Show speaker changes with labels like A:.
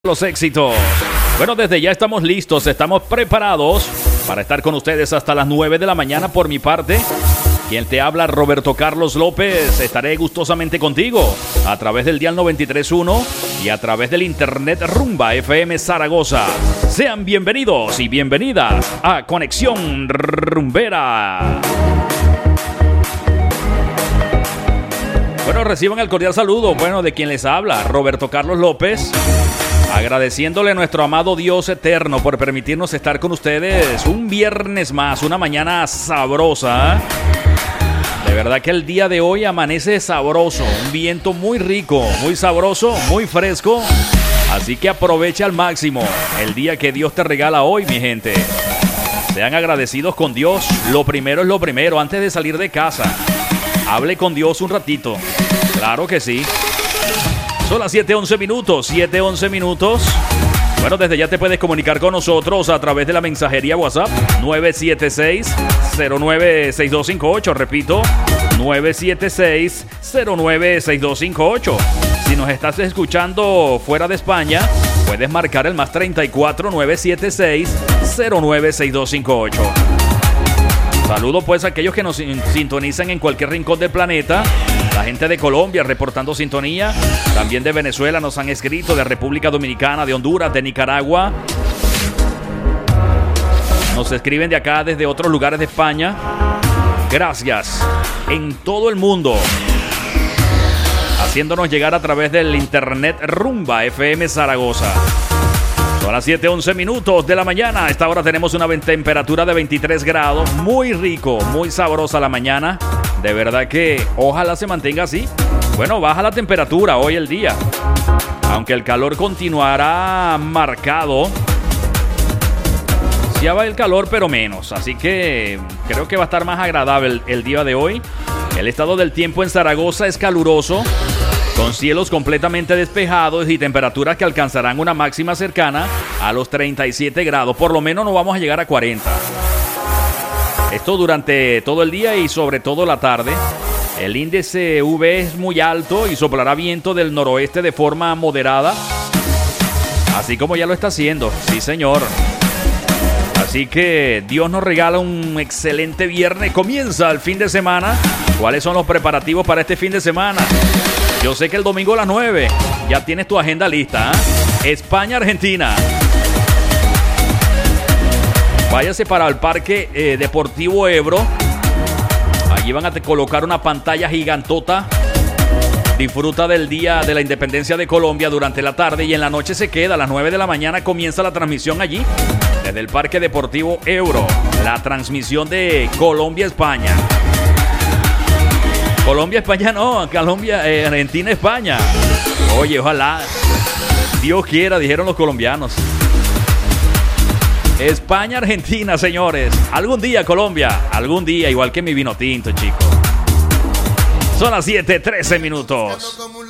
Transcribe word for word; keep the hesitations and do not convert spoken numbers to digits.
A: Los éxitos. Bueno, desde ya estamos listos, estamos preparados para estar con ustedes hasta las nueve de la mañana. Por mi parte, quien te habla, Roberto Carlos López, estaré gustosamente contigo a través del dial noventa y tres punto uno y a través del internet Rumba F M Zaragoza. Sean bienvenidos y bienvenidas a Conexión Rumbera. Bueno, reciban el cordial saludo, bueno, de quien les habla, Roberto Carlos López. Agradeciéndole a nuestro amado Dios eterno por permitirnos estar con ustedes un viernes más, una mañana sabrosa. De verdad que el día de hoy amanece sabroso, un viento muy rico, muy sabroso, muy fresco. Así que aprovecha al máximo el día que Dios te regala hoy, mi gente. Sean agradecidos con Dios, lo primero es lo primero, antes de salir de casa. Hable con Dios un ratito, claro que sí. Son las siete once minutos, siete once minutos. Bueno, desde ya te puedes comunicar con nosotros a través de la mensajería WhatsApp nueve siete seis, cero nueve seis dos cinco ocho. Repito, nueve siete seis, cero nueve seis dos cinco ocho. Si nos estás escuchando fuera de España, puedes marcar el más treinta y cuatro, nueve siete seis, cero nueve seis dos cinco ocho. Saludo pues a aquellos que nos sintonizan en cualquier rincón del planeta. La gente de Colombia reportando sintonía. También de Venezuela nos han escrito, de República Dominicana, de Honduras, de Nicaragua. Nos escriben de acá desde otros lugares de España. Gracias. En todo el mundo. Haciéndonos llegar a través del internet Rumba F M Zaragoza. Son las siete once minutos de la mañana. A esta hora tenemos una temperatura de veintitrés grados. Muy rico, muy sabrosa la mañana. De verdad que ojalá se mantenga así. Bueno, baja la temperatura hoy el día. Aunque el calor continuará marcado. Sí va el calor, pero menos. Así que creo que va a estar más agradable el, el día de hoy. El estado del tiempo en Zaragoza es caluroso, con cielos completamente despejados y temperaturas que alcanzarán una máxima cercana a los treinta y siete grados. Por lo menos no vamos a llegar a cuarenta. Esto durante todo el día y sobre todo la tarde. El índice U V es muy alto y soplará viento del noroeste de forma moderada. Así como ya lo está haciendo. Sí, señor. Así que Dios nos regala un excelente viernes. Comienza el fin de semana. ¿Cuáles son los preparativos para este fin de semana? Yo sé que el domingo a las nueve ya tienes tu agenda lista, ¿eh? España-Argentina. Váyase para el Parque eh, Deportivo Ebro. Allí van a te colocar una pantalla gigantota. Disfruta del Día de la Independencia de Colombia durante la tarde y en la noche se queda. A las nueve de la mañana comienza la transmisión allí, desde el Parque Deportivo Ebro. La transmisión de Colombia-España. Colombia-España no, Colombia, eh, Argentina-España. Oye, ojalá. Dios quiera, dijeron los colombianos. España-Argentina, señores. Algún día, Colombia. Algún día, igual que mi vino tinto, chicos. Son las siete trece minutos.